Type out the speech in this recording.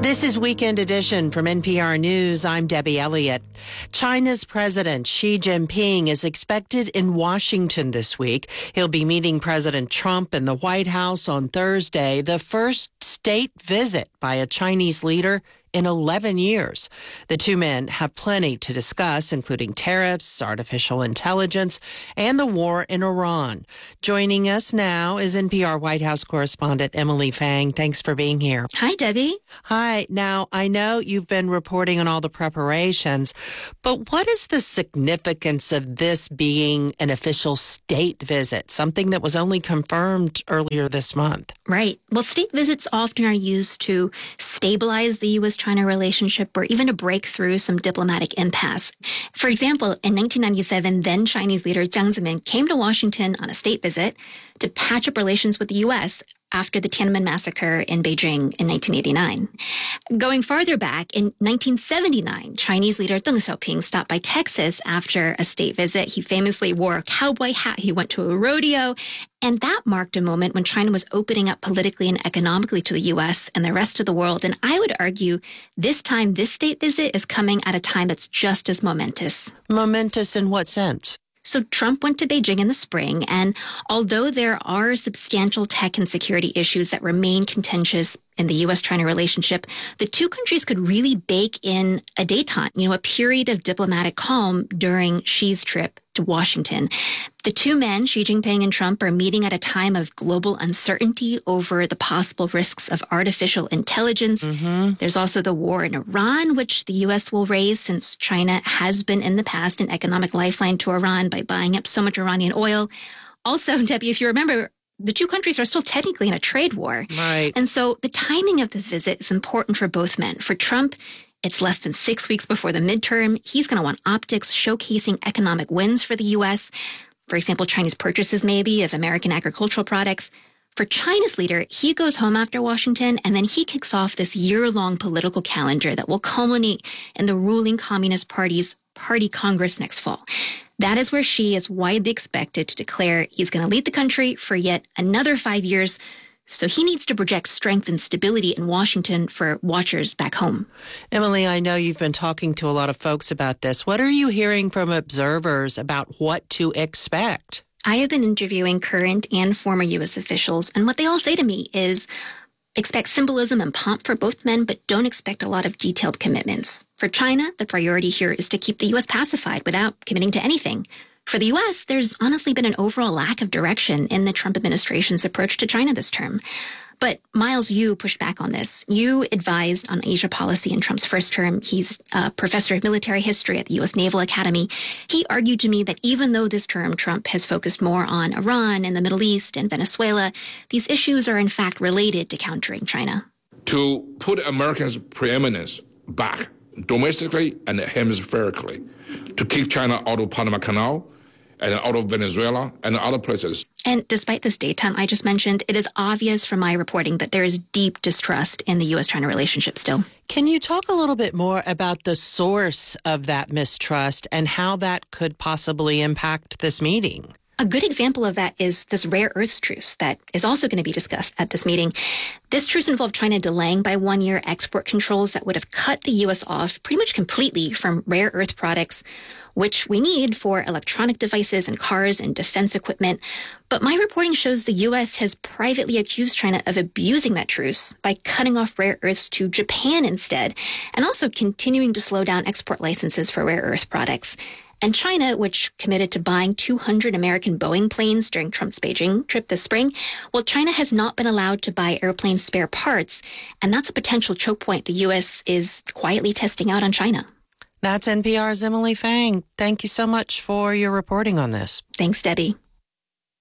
This is Weekend Edition from NPR News. I'm Debbie Elliott. China's President Xi Jinping is expected in Washington this week. He'll be meeting President Trump in the White House on Thursday, the first state visit by a Chinese leader in 11 years. The two men have plenty to discuss, including tariffs, artificial intelligence, and the war in Iran. Joining us now is NPR White House correspondent Emily Fang. Thanks for being here. Hi, Debbie. Hi. Now, I know you've been reporting on all the preparations, but what is the significance of this being an official state visit, something that was only confirmed earlier this month? Right. Well, state visits often are used to stabilize the U.S.-China relationship or even to break through some diplomatic impasse. For example, in 1997, then Chinese leader Jiang Zemin came to Washington on a state visit to patch up relations with the U.S. after the Tiananmen massacre in Beijing in 1989. Going farther back, in 1979, Chinese leader Deng Xiaoping stopped by Texas after a state visit. He famously wore a cowboy hat. He went to a rodeo. And that marked a moment when China was opening up politically and economically to the U.S. and the rest of the world. And I would argue this time, this state visit is coming at a time that's just as momentous. Momentous in what sense? So Trump went to Beijing in the spring, and although there are substantial tech and security issues that remain contentious in the U.S.-China relationship, the two countries could really bake in a détente, a period of diplomatic calm during Xi's trip to Washington. The two men, Xi Jinping and Trump, are meeting at a time of global uncertainty over the possible risks of artificial intelligence. There's also the war in Iran, which the U.S. will raise since China has been in the past an economic lifeline to Iran by buying up so much Iranian oil. Also, Debbie, if you remember, the two countries are still technically in a trade war. Right. And so the timing of this visit is important for both men. For Trump, it's less than 6 weeks before the midterm. He's going to want optics showcasing economic wins for the U.S., for example, Chinese purchases maybe of American agricultural products. For China's leader, he goes home after Washington, and then he kicks off this year-long political calendar that will culminate in the ruling Communist Party's Party Congress next fall. That is where Xi is widely expected to declare he's going to lead the country for yet another 5 years. So he needs to project strength and stability in Washington for watchers back home. Emily, I know you've been talking to a lot of folks about this. What are you hearing from observers about what to expect? I have been interviewing current and former U.S. officials, and what they all say to me is expect symbolism and pomp for both men, but don't expect a lot of detailed commitments. For China, the priority here is to keep the U.S. pacified without committing to anything. For the U.S., there's honestly been an overall lack of direction in the Trump administration's approach to China this term. But Miles, you pushed back on this. You advised on Asia policy in Trump's first term. He's a professor of military history at the U.S. Naval Academy. He argued to me that even though this term Trump has focused more on Iran and the Middle East and Venezuela, these issues are in fact related to countering China. To put Americans' preeminence back domestically and hemispherically, to kick China out of Panama Canal, and out of Venezuela and other places. And despite this détente I just mentioned, it is obvious from my reporting that there is deep distrust in the U.S.-China relationship still. Can you talk a little bit more about the source of that mistrust and how that could possibly impact this meeting? A good example of that is this rare earths truce that is also going to be discussed at this meeting. This truce involved China delaying by 1 year export controls that would have cut the U.S. off pretty much completely from rare earth products, which we need for electronic devices and cars and defense equipment. But my reporting shows the U.S. has privately accused China of abusing that truce by cutting off rare earths to Japan instead, and also continuing to slow down export licenses for rare earth products. And China, which committed to buying 200 American Boeing planes during Trump's Beijing trip this spring, well, China has not been allowed to buy airplane spare parts, and that's a potential choke point the U.S. is quietly testing out on China. That's NPR's Emily Fang. Thank you so much for your reporting on this. Thanks, Debbie.